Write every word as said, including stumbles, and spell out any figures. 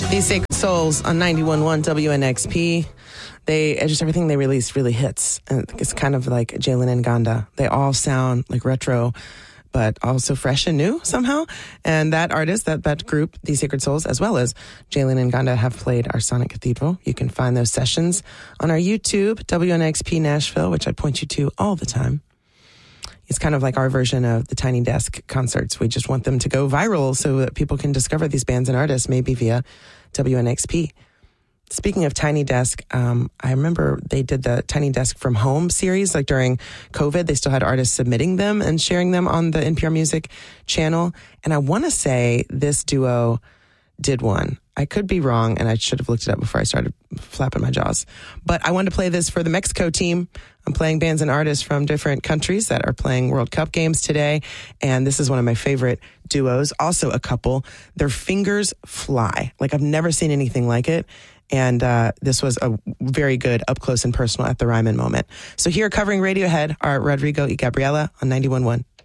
These Sacred Souls on ninety-one point one W N X P. They just everything they release really hits. And it's kind of like Jalen and Ganda. They all sound like retro, but also fresh and new somehow. And that artist, that that group, These Sacred Souls, as well as Jalen and Ganda, have played our Sonic Cathedral. You can find those sessions on our YouTube, W N X P Nashville, which I point you to all the time. It's kind of like our version of the Tiny Desk concerts. We just want them to go viral so that people can discover these bands and artists, maybe via W N X P. Speaking of Tiny Desk, um, I remember they did the Tiny Desk from Home series, like during COVID. They still had artists submitting them and sharing them on the N P R Music channel. And I want to say this duo did one. I could be wrong, and I should have looked it up before I started flapping my jaws. But I wanted to play this for the Mexico team. I'm playing bands and artists from different countries that are playing World Cup games today. And this is one of my favorite duos. Also a couple. Their fingers fly. Like, I've never seen anything like it. And uh, this was a very good up close and personal at the Ryman moment. So here covering Radiohead are Rodrigo y Gabriela on ninety-one point one.